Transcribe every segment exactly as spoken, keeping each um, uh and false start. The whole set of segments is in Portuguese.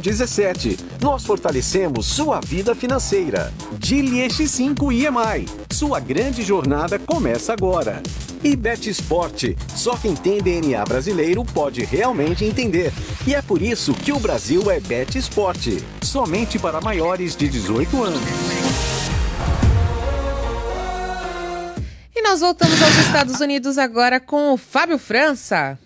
dezessete. Nós fortalecemos sua vida financeira. Gili X cinco I M I. Sua grande jornada começa agora. E Bet Esporte. Só quem tem D N A brasileiro pode realmente entender. E é por isso que o Brasil é Bet Esporte. Somente para maiores de dezoito anos. E nós voltamos aos Estados Unidos agora com o Fábio França.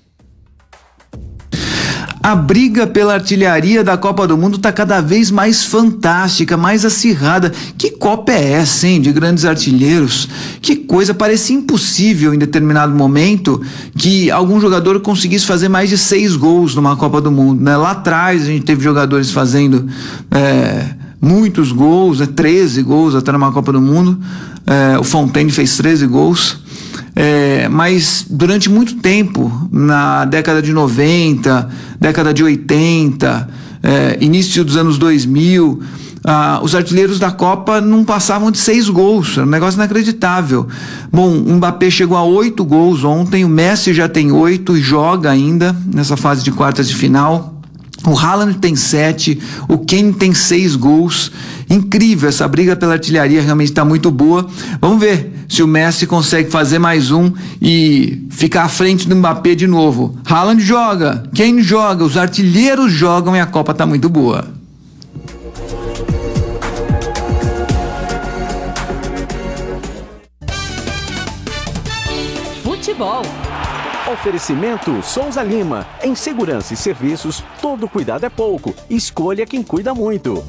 A briga pela artilharia da Copa do Mundo está cada vez mais fantástica, mais acirrada. Que Copa é essa, hein? De grandes artilheiros. Que coisa, parecia impossível em determinado momento que algum jogador conseguisse fazer mais de seis gols numa Copa do Mundo, né? Lá atrás a gente teve jogadores fazendo é, muitos gols, né? treze gols até numa Copa do Mundo. É, o Fontaine fez treze gols. É, mas durante muito tempo, na década de noventa, década de oitenta, é, início dos anos dois mil, ah, os artilheiros da Copa não passavam de seis gols, era um negócio inacreditável. Bom, o Mbappé chegou a oito gols ontem, o Messi já tem oito e joga ainda nessa fase de quartas de final. O Haaland tem sete, o Kane tem seis gols. Incrível, essa briga pela artilharia realmente está muito boa. Vamos ver se o Messi consegue fazer mais um e ficar à frente do Mbappé de novo. Haaland joga, Kane joga, os artilheiros jogam e a Copa está muito boa. Futebol. Oferecimento Souza Lima. Em segurança e serviços, todo cuidado é pouco. Escolha quem cuida muito.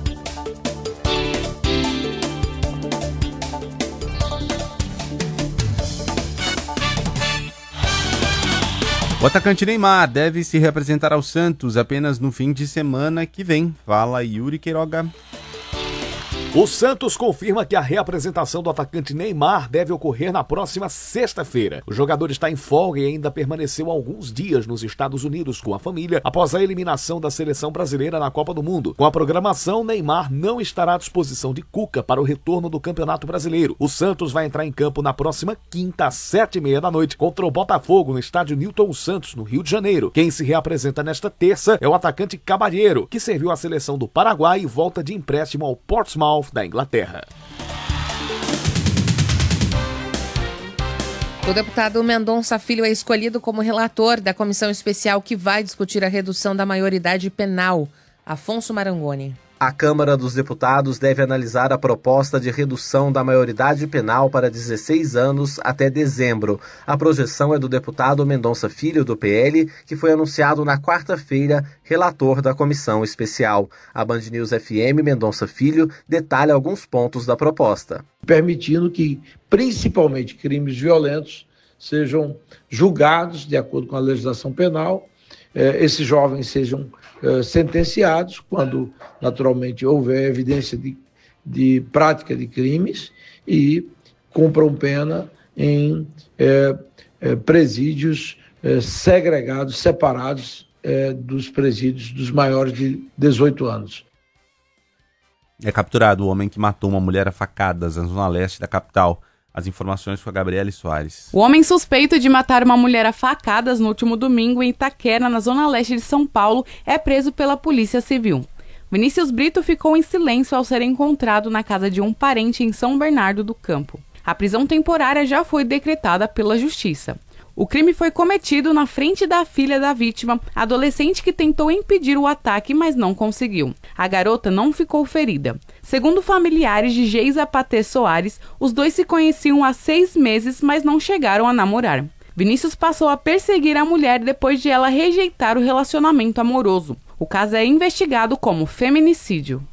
O atacante Neymar deve se representar ao Santos apenas no fim de semana que vem. Fala Yuri Queiroga. O Santos confirma que a reapresentação do atacante Neymar deve ocorrer na próxima sexta-feira. O jogador está em folga e ainda permaneceu alguns dias nos Estados Unidos com a família após a eliminação da seleção brasileira na Copa do Mundo. Com a programação, Neymar não estará à disposição de Cuca para o retorno do Campeonato Brasileiro. O Santos vai entrar em campo na próxima quinta, às sete e meia da noite, contra o Botafogo, no estádio Newton Santos, no Rio de Janeiro. Quem se reapresenta nesta terça é o atacante Caballero, que serviu à seleção do Paraguai e volta de empréstimo ao Portsmouth da Inglaterra. O deputado Mendonça Filho é escolhido como relator da comissão especial que vai discutir a redução da maioridade penal. Afonso Marangoni. A Câmara dos Deputados deve analisar a proposta de redução da maioridade penal para dezesseis anos até dezembro. A projeção é do deputado Mendonça Filho, do P L, que foi anunciado na quarta-feira, relator da comissão especial. A Band News F M Mendonça Filho detalha alguns pontos da proposta. Permitindo que, principalmente, crimes violentos sejam julgados de acordo com a legislação penal, eh, esses jovens sejam eh, sentenciados quando, naturalmente, houver evidência de, de prática de crimes e cumpram pena em eh, eh, presídios eh, segregados, separados eh, dos presídios dos maiores de dezoito anos. É capturado o homem que matou uma mulher a facadas na zona leste da capital. As informações com a Gabriele Soares. O homem suspeito de matar uma mulher a facadas no último domingo em Itaquera, na zona leste de São Paulo, é preso pela Polícia Civil. Vinícius Brito ficou em silêncio ao ser encontrado na casa de um parente em São Bernardo do Campo. A prisão temporária já foi decretada pela Justiça. O crime foi cometido na frente da filha da vítima, adolescente que tentou impedir o ataque, mas não conseguiu. A garota não ficou ferida. Segundo familiares de Geisa Patê Soares, os dois se conheciam há seis meses, mas não chegaram a namorar. Vinícius passou a perseguir a mulher depois de ela rejeitar o relacionamento amoroso. O caso é investigado como feminicídio.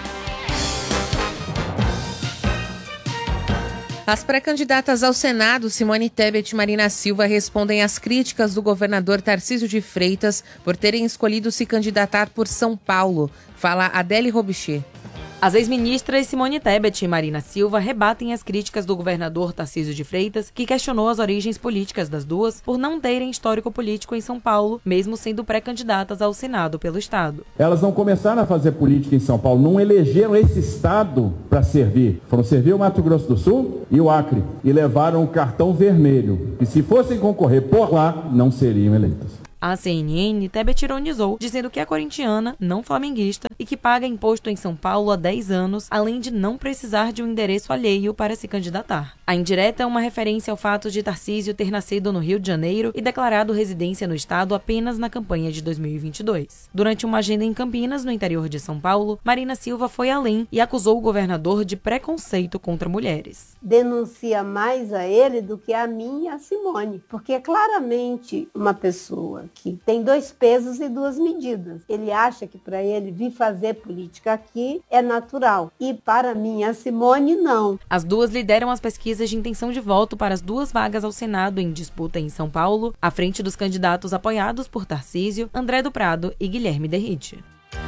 As pré-candidatas ao Senado, Simone Tebet e Marina Silva, respondem às críticas do governador Tarcísio de Freitas por terem escolhido se candidatar por São Paulo. Fala Adele Robichê. As ex-ministras Simone Tebet e Marina Silva rebatem as críticas do governador Tarcísio de Freitas, que questionou as origens políticas das duas por não terem histórico político em São Paulo, mesmo sendo pré-candidatas ao Senado pelo Estado. Elas não começaram a fazer política em São Paulo, não elegeram esse Estado para servir. Foram servir o Mato Grosso do Sul e o Acre, e levaram o cartão vermelho. E se fossem concorrer por lá, não seriam eleitas. A C N N, Tebet ironizou, dizendo que a corintiana, não flamenguista, e que paga imposto em São Paulo há dez anos, além de não precisar de um endereço alheio para se candidatar. A indireta é uma referência ao fato de Tarcísio ter nascido no Rio de Janeiro e declarado residência no estado apenas na campanha de dois mil e vinte e dois. Durante uma agenda em Campinas, no interior de São Paulo, Marina Silva foi além e acusou o governador de preconceito contra mulheres. Denuncia mais a ele do que a mim e a Simone, porque é claramente uma pessoa que tem dois pesos e duas medidas. Ele acha que para ele vir fazer política aqui é natural, e para mim e a Simone não. As duas lideram as pesquisas de intenção de voto para as duas vagas ao Senado em disputa em São Paulo, à frente dos candidatos apoiados por Tarcísio, André do Prado e Guilherme Derrite.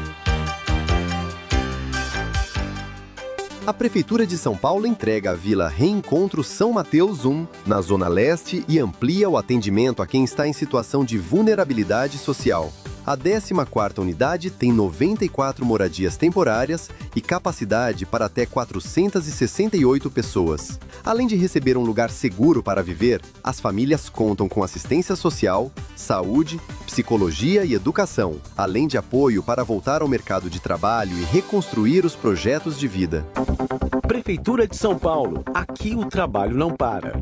A Prefeitura de São Paulo entrega a Vila Reencontro São Mateus um, na Zona Leste, e amplia o atendimento a quem está em situação de vulnerabilidade social. A décima quarta unidade tem noventa e quatro moradias temporárias e capacidade para até quatrocentas e sessenta e oito pessoas. Além de receber um lugar seguro para viver, as famílias contam com assistência social, saúde, psicologia e educação, além de apoio para voltar ao mercado de trabalho e reconstruir os projetos de vida. Prefeitura de São Paulo. Aqui o trabalho não para.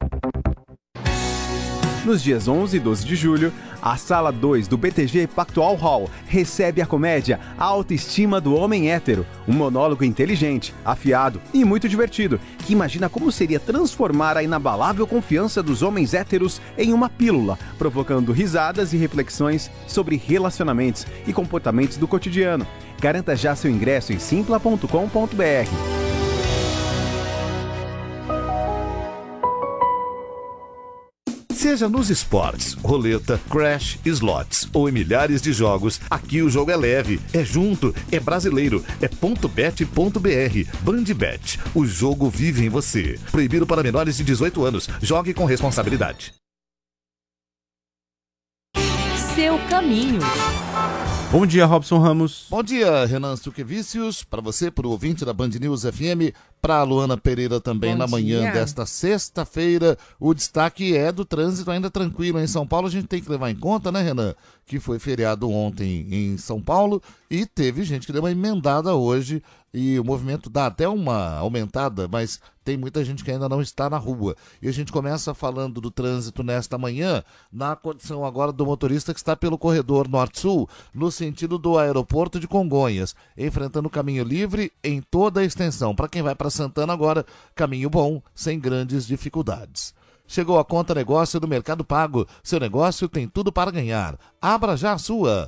Nos dias onze e doze de julho, a Sala dois do B T G Pactual Hall recebe a comédia A Autoestima do Homem Hétero, um monólogo inteligente, afiado e muito divertido, que imagina como seria transformar a inabalável confiança dos homens héteros em uma pílula, provocando risadas e reflexões sobre relacionamentos e comportamentos do cotidiano. Garanta já seu ingresso em simpla ponto com ponto b r. Seja nos esportes, roleta, crash, slots ou em milhares de jogos, aqui o jogo é leve, é junto, é brasileiro, é ponto bet ponto b r. Bandbet, o jogo vive em você. Proibido para menores de dezoito anos. Jogue com responsabilidade. Seu caminho. Bom dia, Robson Ramos. Bom dia, Renan Suquevicius. Para você, para o ouvinte da Band News F M, para a Luana Pereira também. Bom na manhã dia. Desta sexta-feira. O destaque é do trânsito ainda tranquilo em São Paulo. A gente tem que levar em conta, né, Renan, que foi feriado ontem em São Paulo e teve gente que deu uma emendada hoje e o movimento dá até uma aumentada, mas tem muita gente que ainda não está na rua. E a gente começa falando do trânsito nesta manhã, na condição agora do motorista que está pelo corredor norte-sul, no sentido do aeroporto de Congonhas, enfrentando o caminho livre em toda a extensão. Para quem vai para Santana agora, caminho bom, sem grandes dificuldades. Chegou a conta negócio do Mercado Pago. Seu negócio tem tudo para ganhar. Abra já a sua.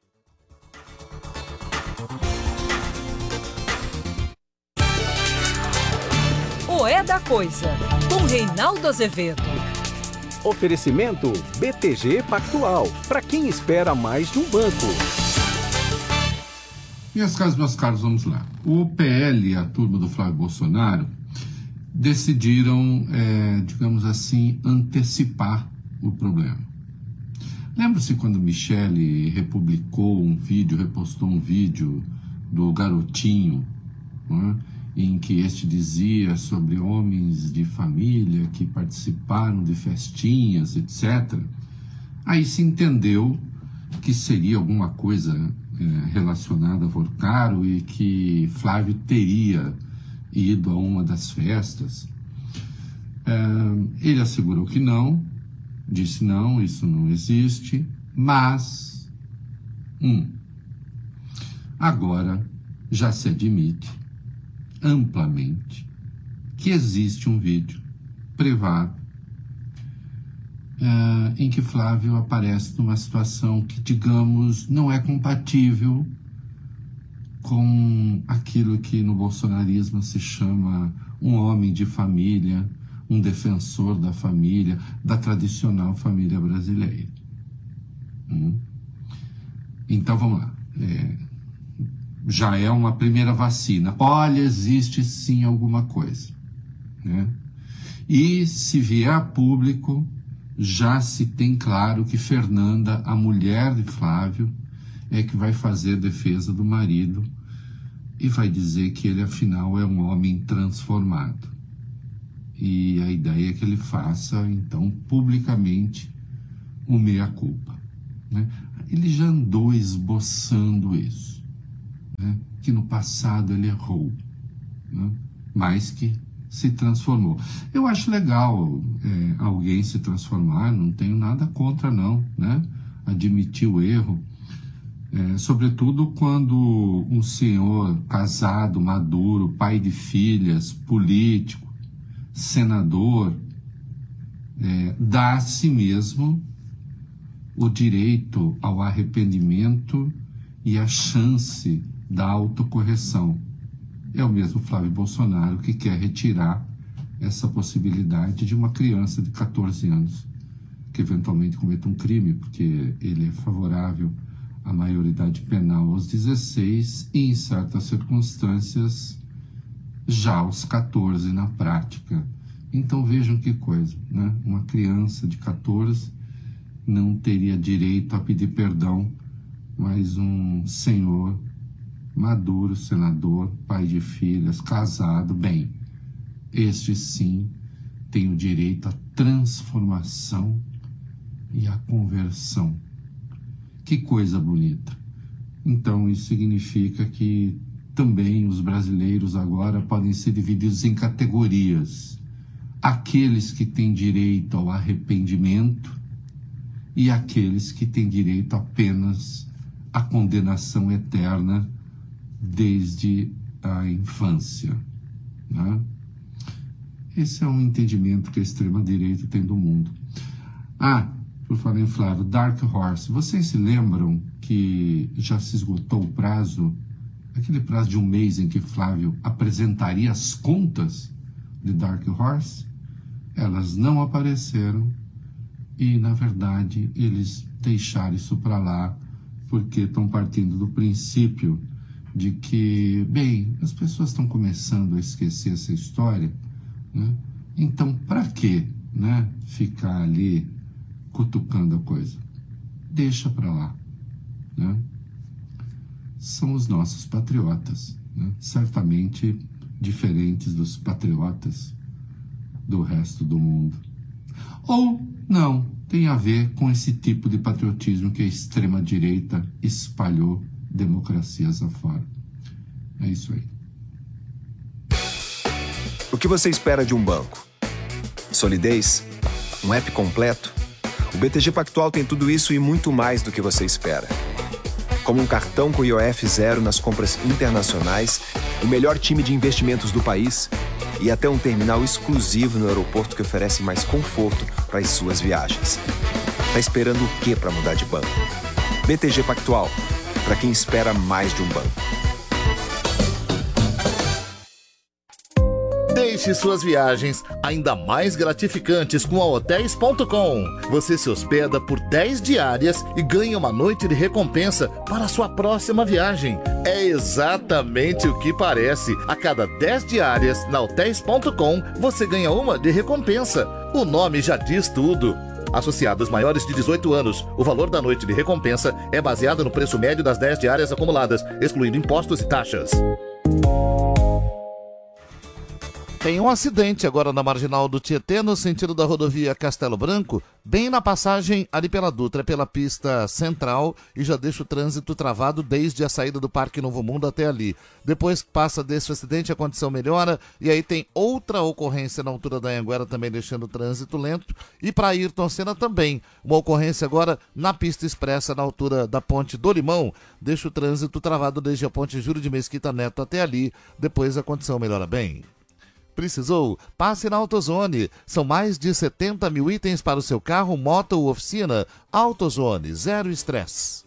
O É da Coisa, com Reinaldo Azevedo. Oferecimento B T G Pactual, para quem espera mais de um banco. Minhas caras, meus caros, vamos lá. O P L e a turma do Flávio Bolsonaro decidiram, é, digamos assim, antecipar o problema. Lembra-se quando Michele republicou um vídeo, repostou um vídeo do garotinho, não é? Em que este dizia sobre homens de família que participaram de festinhas, etcétera. Aí se entendeu que seria alguma coisa é, relacionada a Vorcaro e que Flávio teria ido a uma das festas. É, ele assegurou que não, disse não, isso não existe, mas um, agora já se admite amplamente que existe um vídeo privado uh, em que Flávio aparece numa situação que, digamos, não é compatível com aquilo que no bolsonarismo se chama um homem de família, um defensor da família, da tradicional família brasileira. Hum? Então, vamos lá. É, já é uma primeira vacina. Olha, existe sim alguma coisa, né? E se vier a público, já se tem claro que Fernanda, a mulher de Flávio, é que vai fazer a defesa do marido e vai dizer que ele, afinal, é um homem transformado. E a ideia é que ele faça, então, publicamente, o meia-culpa, né? Ele já andou esboçando isso. né, que no passado ele errou, né, mas que se transformou. Eu acho legal é, alguém se transformar, não tenho nada contra não, né, admitir o erro, é, sobretudo quando um senhor casado, maduro, pai de filhas, político, senador, é, dá a si mesmo o direito ao arrependimento e a chance da autocorreção. É o mesmo Flávio Bolsonaro que quer retirar essa possibilidade de uma criança de catorze anos que eventualmente cometa um crime, porque ele é favorável à maioridade penal aos dezesseis e, em certas circunstâncias, já aos catorze na prática. Então vejam que coisa, né? Uma criança de catorze não teria direito a pedir perdão, mas um senhor maduro, senador, pai de filhas, casado, bem, este sim tem o direito à transformação e à conversão. Que coisa bonita. Então isso significa que também os brasileiros agora podem ser divididos em categorias. Aqueles que têm direito ao arrependimento e aqueles que têm direito apenas à condenação eterna desde a infância, né? Esse é um entendimento que a extrema-direita tem do mundo. Ah, por falar em Flávio, Dark Horse, vocês se lembram que já se esgotou o prazo, aquele prazo de um mês em que Flávio apresentaria as contas de Dark Horse? Elas não apareceram e, na verdade, eles deixaram isso para lá porque estão partindo do princípio de que, bem, as pessoas estão começando a esquecer essa história, né? Então, para que, né, ficar ali cutucando a coisa? Deixa para lá, né? São os nossos patriotas, né? Certamente diferentes dos patriotas do resto do mundo. Ou não, tem a ver com esse tipo de patriotismo que a extrema-direita espalhou democracias afora. É isso aí. O que você espera de um banco? Solidez? Um app completo? O B T G Pactual tem tudo isso e muito mais do que você espera. Como um cartão com I O F zero nas compras internacionais, o melhor time de investimentos do país e até um terminal exclusivo no aeroporto que oferece mais conforto para as suas viagens. Tá esperando o quê para mudar de banco? B T G Pactual, para quem espera mais de um banco. Deixe suas viagens ainda mais gratificantes com a hotéis ponto com. Você se hospeda por dez diárias e ganha uma noite de recompensa para a sua próxima viagem. É exatamente o que parece. A cada dez diárias na hotéis ponto com, você ganha uma de recompensa. O nome já diz tudo. Associados maiores de dezoito anos, o valor da noite de recompensa é baseado no preço médio das dez diárias acumuladas, excluindo impostos e taxas. Tem um acidente agora na Marginal do Tietê, no sentido da rodovia Castelo Branco, bem na passagem ali pela Dutra, pela pista central, e já deixa o trânsito travado desde a saída do Parque Novo Mundo até ali. Depois que passa desse acidente, a condição melhora, e aí tem outra ocorrência na altura da Anhanguera também deixando o trânsito lento, e para Ayrton Senna também, uma ocorrência agora na pista expressa na altura da Ponte do Limão, deixa o trânsito travado desde a Ponte Júlio de Mesquita Neto até ali, depois a condição melhora bem. Precisou? Passe na AutoZone. São mais de setenta mil itens para o seu carro, moto ou oficina. AutoZone, zero estresse.